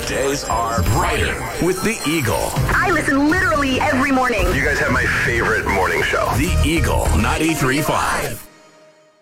Weekdays are brighter with the Eagle. I listen literally every morning. You guys have my favorite morning show. The Eagle 93.5.